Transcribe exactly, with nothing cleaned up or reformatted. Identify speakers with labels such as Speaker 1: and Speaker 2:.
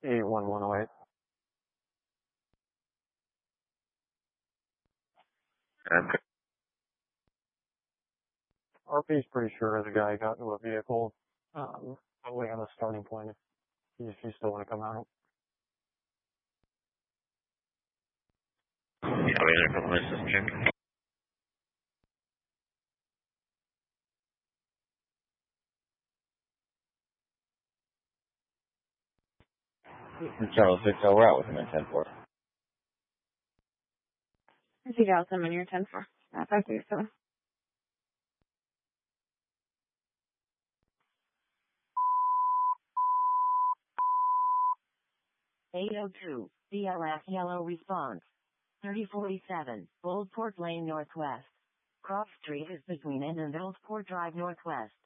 Speaker 1: eight one one oh eight.
Speaker 2: Okay.
Speaker 1: R P's pretty sure the guy got into a vehicle, um, probably on the starting point. If you still want to come out.
Speaker 2: Yeah, we had a couple minutes to check. Charles Victor, we're out with him at ten four.
Speaker 3: You got them in your ten four. Uh, five three seven.
Speaker 4: eight oh two, B L S yellow response. thirty forty-seven, Old Port Lane Northwest. Cross Street is between N and Old Port Drive Northwest.